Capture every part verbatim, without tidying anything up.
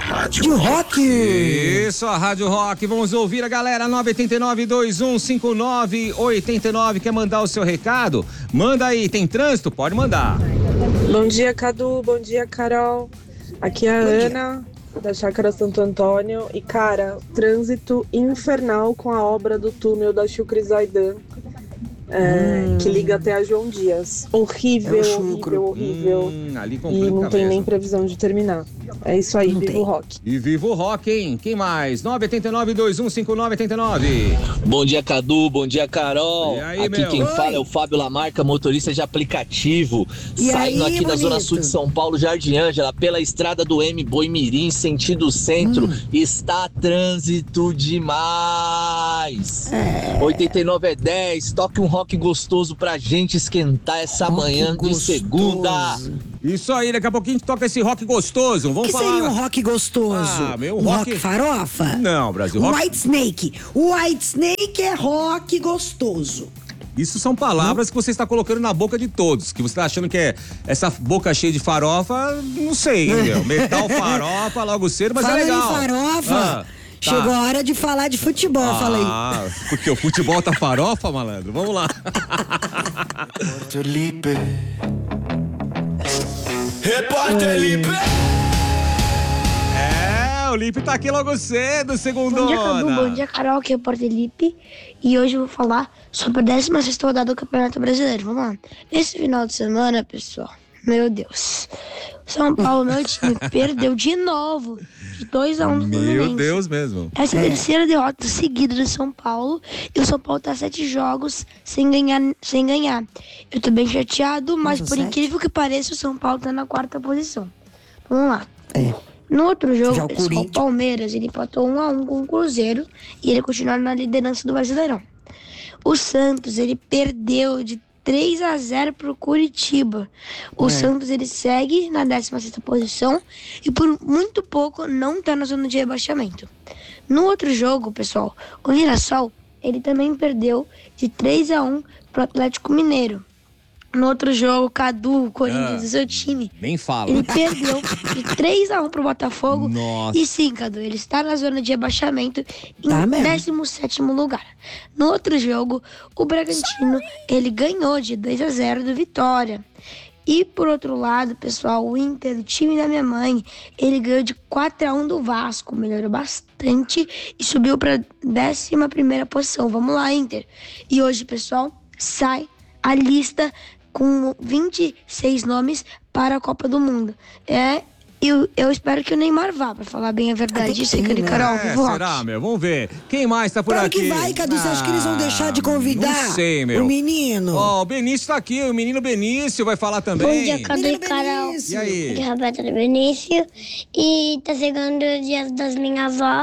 Rádio Rock. Isso, a Rádio Rock. Vamos ouvir a galera. nove oito nove, dois um cinco nove oito nove. Quer mandar o seu recado? Manda aí. Tem trânsito? Pode mandar. Bom dia, Cadu. Bom dia, Carol. Aqui é a Bom Ana, dia. Da Chácara Santo Antônio. E, cara, trânsito infernal com a obra do túnel da Chucre Zaidan. É, hum. Que liga até a João Dias. Horrível, é horrível, horrível. Hum, ali e não tem mesmo. Nem previsão de terminar. É isso aí, não viva tem. O rock. E viva o rock, hein? Quem mais? nove oito nove, dois um cinco nove oito nove. Bom dia, Cadu. Bom dia, Carol. E aí, aqui meu? quem Oi. fala é o Fábio Lamarca, motorista de aplicativo. E Saindo aí, aqui bonito? da Zona Sul de São Paulo, Jardim Ângela, pela estrada do M Boimirim, sentido centro. Hum. Está trânsito demais. É. oitenta e nove é dez. Toque um rock gostoso pra gente esquentar essa rock manhã gostoso. De segunda. Isso aí, daqui a pouquinho a gente toca esse rock gostoso. Vamos que falar. seria um rock gostoso? Ah, meu um rock... rock farofa? Não, Brasil. Rock... White Snake. O White Snake é rock gostoso. Isso são palavras não? que você está colocando na boca de todos. Que você está achando que é essa boca cheia de farofa, não sei, meu. Metal farofa logo cedo, mas Fala é legal. Fala em farofa. Ah. Tá. Chegou a hora de falar de futebol, ah, falei. Ah, porque o futebol tá farofa, malandro. Vamos lá. Repórter Lipe. Repórter Lipe. É, o Lipe tá aqui logo cedo, segundona. Bom dia, Cadu. Bom dia, Carol. Aqui é o Repórter Lipe. E hoje eu vou falar sobre a décima sexta rodada do Campeonato Brasileiro. Vamos lá. Nesse final de semana, pessoal, meu Deus. São Paulo, meu time, perdeu de novo. De dois a um do Fluminense. Meu Deus mesmo. Essa é a terceira derrota seguida do São Paulo. E o São Paulo tá sete jogos sem ganhar. Sem ganhar. Eu tô bem chateado, mas Nossa, por sete? incrível que pareça, o São Paulo tá na quarta posição. Vamos lá. É. No outro jogo, o, o Palmeiras, ele empatou um a um com o Cruzeiro. E ele continua na liderança do Brasileirão. O Santos, ele perdeu de três a zero pro Curitiba. O é. Santos, ele segue na décima sexta posição e por muito pouco não tá na zona de rebaixamento. No outro jogo, pessoal, o Mirassol, ele também perdeu de três a um pro Atlético Mineiro. No outro jogo, Cadu, o Corinthians, ah, o seu time, nem fala. Ele perdeu de três a um pro Botafogo. Nossa. E sim, Cadu, ele está na zona de rebaixamento em tá décimo sétimo lugar. No outro jogo, o Bragantino, ele ganhou de dois a zero do Vitória. E por outro lado, pessoal, o Inter, o time da minha mãe, ele ganhou de quatro a um do Vasco, melhorou bastante e subiu para décima primeira posição. Vamos lá, Inter. E hoje, pessoal, sai a lista com vinte e seis nomes para a Copa do Mundo. É, eu, eu espero que o Neymar vá, pra falar bem a verdade. Isso aí, Carol, é, será, meu? Vamos ver. Quem mais tá por claro aqui? Que vai, Cadu. Você ah, acha que eles vão deixar de convidar não sei, meu. o menino? Ó, oh, o Benício tá aqui. O menino Benício vai falar também. Bom dia, Cadu e Carol. E aí? De Roberto Benício. E tá chegando o dia das minhas avó,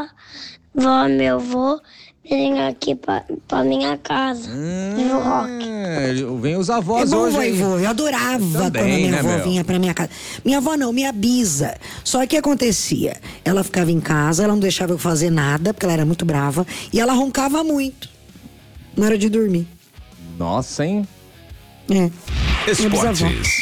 vó, meu avô. Vem aqui pra, pra minha casa. Hum, no rock. Vem os avós é bom, hoje. Vovô, eu adorava também, quando a minha né, avó meu? vinha pra minha casa. Minha avó não, minha bisa. Só que o que acontecia? Ela ficava em casa, ela não deixava eu fazer nada, porque ela era muito brava. E ela roncava muito na hora de dormir. Nossa, hein? É. Esportes.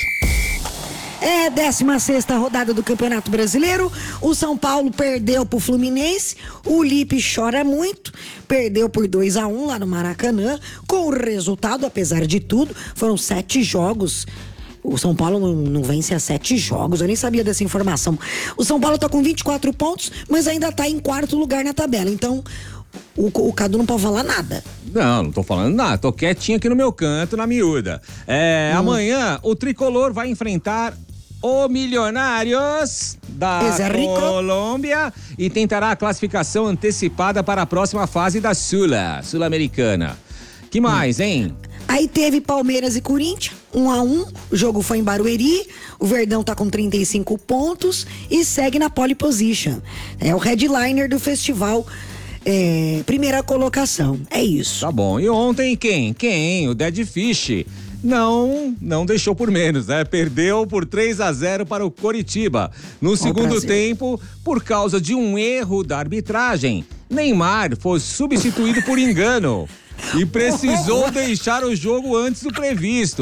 É, décima sexta rodada do Campeonato Brasileiro. O São Paulo perdeu pro Fluminense. O Lipe chora muito. Perdeu por dois a um lá no Maracanã. Com o resultado, apesar de tudo, foram sete jogos. O São Paulo não, não vence há sete jogos. Eu nem sabia dessa informação. O São Paulo tá com vinte e quatro pontos, mas ainda tá em quarto lugar na tabela. Então, o, o Cadu não pode falar nada. Não, não tô falando nada. Tô quietinho aqui no meu canto, na miúda. É, hum. Amanhã, o Tricolor vai enfrentar o Milionários da Colômbia e tentará a classificação antecipada para a próxima fase da Sula, Sul-Americana. Que mais, hein? Aí teve Palmeiras e Corinthians, um a um, o jogo foi em Barueri, o Verdão tá com trinta e cinco pontos e segue na pole position. É o headliner do festival, é, primeira colocação, é isso. Tá bom, e ontem quem? Quem? O Dead Fish. Não, não deixou por menos, né? Perdeu por três a zero para o Coritiba. No segundo tempo, por causa de um erro da arbitragem, Neymar foi substituído por engano e precisou deixar o jogo antes do previsto.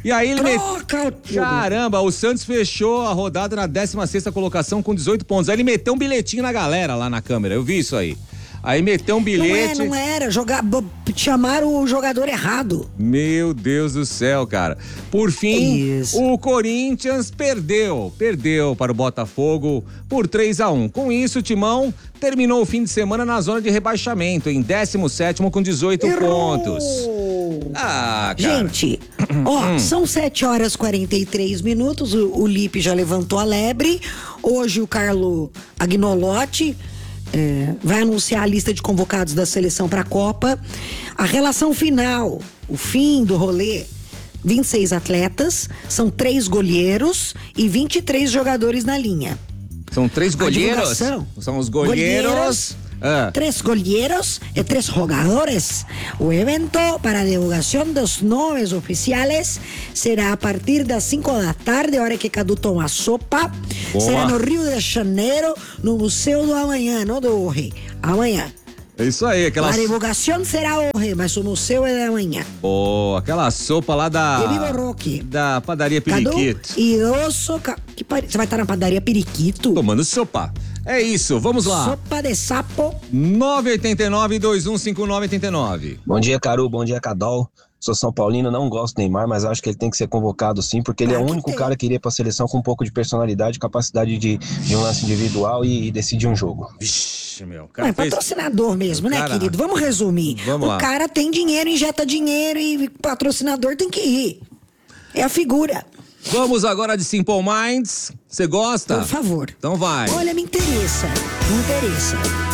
E aí ele Troca met... tudo. Caramba, o Santos fechou a rodada na décima sexta colocação com dezoito pontos. Aí ele meteu um bilhetinho na galera lá na câmera, eu vi isso aí. Aí meteu um bilhete. Não é, não era. Jogar, chamaram o jogador errado. Meu Deus do céu, cara. Por fim, Isso. o Corinthians perdeu. Perdeu para o Botafogo por três a um. Com isso, o Timão terminou o fim de semana na zona de rebaixamento, em décimo sétimo com dezoito Errou. pontos. Ah, cara. Gente, ó, são sete horas e quarenta e três minutos. O, o Lipe já levantou a lebre. Hoje o Carlo Agnolotti É, vai anunciar a lista de convocados da seleção para a Copa. A relação final, o fim do rolê, vinte e seis atletas, são três goleiros e vinte e três jogadores na linha. São três goleiros? São os goleiros. goleiros Ah. Tres goleiros e tres jogadores. O evento para a divulgação dos nomes oficiais será a partir das cinco da tarde, hora que Cadu toma sopa. Boa. Será no Rio de Janeiro, no Museu do Amanhã, não do hoje. Amanhã. É isso aí, aquela. A divulgação será hoje, mas o museu é de amanhã. Pô, aquela sopa lá da. E viva o Roque. Da padaria Cadu, Periquito. idoso. ca- Que pare- Você vai estar na padaria Periquito? Tomando sopa. É isso, vamos lá. Sopa de sapo. nove oito nove, dois um cinco nove oito nove. Bom dia, Caru. Bom dia, Cadol. Sou São Paulino, não gosto do Neymar, mas acho que ele tem que ser convocado sim, porque ele é o Claro que único tem. cara que iria pra seleção com um pouco de personalidade, capacidade de, de um lance individual e, e decidir um jogo. Vixe, meu. O Não, cara é fez... patrocinador mesmo, né, Cara, querido? Vamos resumir. vamos o lá. cara tem dinheiro, injeta dinheiro e patrocinador tem que ir. É a figura. Vamos agora de Simple Minds. Você gosta? Por favor. Então vai. Olha, me interessa. Me interessa.